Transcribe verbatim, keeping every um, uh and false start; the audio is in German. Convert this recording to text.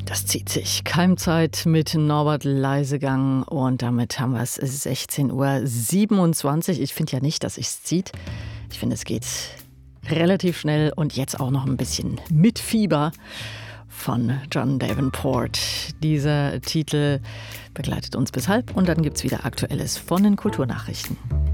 Das zieht sich. Keimzeit mit Norbert Leisegang und damit haben wir es sechzehn Uhr siebenundzwanzig. Ich finde ja nicht, dass es zieht. Ich finde, es geht relativ schnell und jetzt auch noch ein bisschen mit Fieber von John Davenport. Dieser Titel begleitet uns bis halb und dann gibt es wieder Aktuelles von den Kulturnachrichten.